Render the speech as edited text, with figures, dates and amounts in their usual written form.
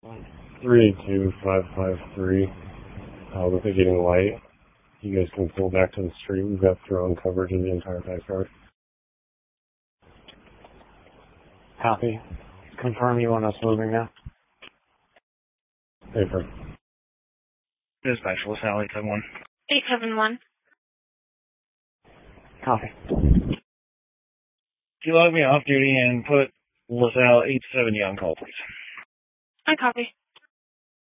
382-553. With it getting light, you guys can pull back to the street. We've got drone coverage of the entire backyard. Copy. Confirm you want us moving now? Paper. Dispatch, LaSalle 871. 871. Copy. Can you log me off duty and put LaSalle 870 on call, please? I copy.